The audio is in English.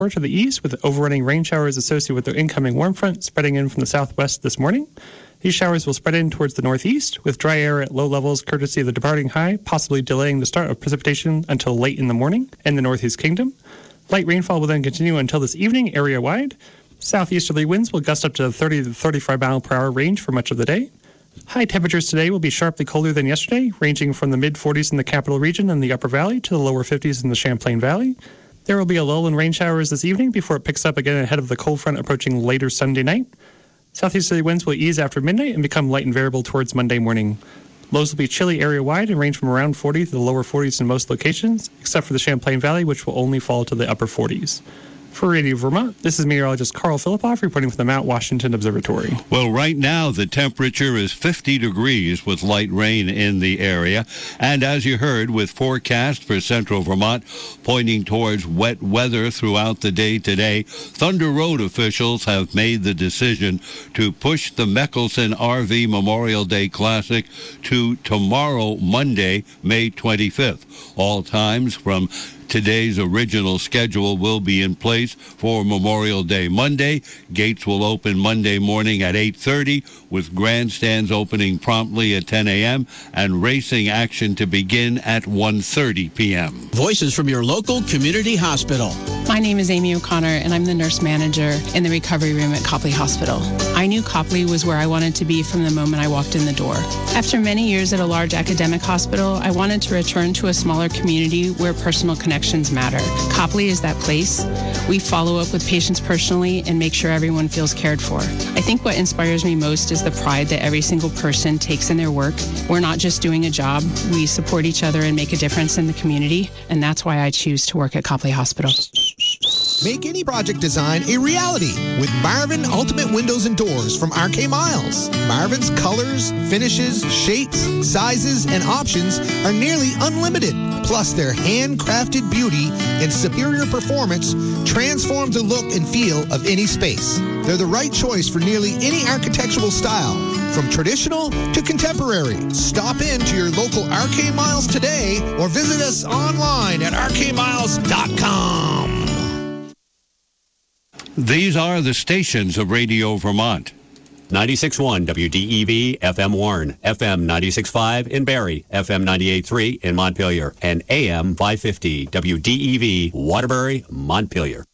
to the east with overrunning rain showers associated with the incoming warm front spreading in from the southwest this morning. These showers will spread in towards the northeast with dry air at low levels courtesy of the departing high, possibly delaying the start of precipitation until late in the morning in the Northeast Kingdom. Light rainfall will then continue until this evening area-wide. Southeasterly winds will gust up to the 30 to 35 mile per hour range for much of the day. High temperatures today will be sharply colder than yesterday, ranging from the mid-40s in the Capital Region and the Upper Valley to the lower 50s in the Champlain Valley. There will be a lull in rain showers this evening before it picks up again ahead of the cold front approaching later Sunday night. Southeasterly winds will ease after midnight and become light and variable towards Monday morning. Lows will be chilly area-wide and range from around 40 to the lower 40s in most locations, except for the Champlain Valley, which will only fall to the upper 40s. For Radio Vermont, this is meteorologist Carl Filipoff reporting from the Mount Washington Observatory. Well, right now the temperature is 50 degrees with light rain in the area. And as you heard, with forecast for central Vermont pointing towards wet weather throughout the day today, Thunder Road officials have made the decision to push the Meckelson RV Memorial Day Classic to tomorrow, Monday, May 25th. All times from today's original schedule will be in place for Memorial Day Monday. Gates will open Monday morning at 8:30 with grandstands opening promptly at 10 a.m. and racing action to begin at 1:30 p.m. Voices from your local community hospital. My name is Amy O'Connor, and I'm the nurse manager in the recovery room at Copley Hospital. I knew Copley was where I wanted to be from the moment I walked in the door. After many years at a large academic hospital, I wanted to return to a smaller community where personal connections matter. Copley is that place. We follow up with patients personally and make sure everyone feels cared for. I think what inspires me most is the pride that every single person takes in their work. We're not just doing a job. We support each other and make a difference in the community, and that's why I choose to work at Copley Hospital. Make any project design a reality with Marvin Ultimate Windows and Doors from RK Miles. Marvin's colors, finishes, shapes, sizes, and options are nearly unlimited. Plus, their handcrafted beauty and superior performance transform the look and feel of any space. They're the right choice for nearly any architectural style, from traditional to contemporary. Stop in to your local RK Miles today or visit us online at rkmiles.com. These are the stations of Radio Vermont. 96.1 WDEV FM Warren, FM 96.5 in Barrie, FM 98.3 in Montpelier, and AM 550 WDEV Waterbury, Montpelier.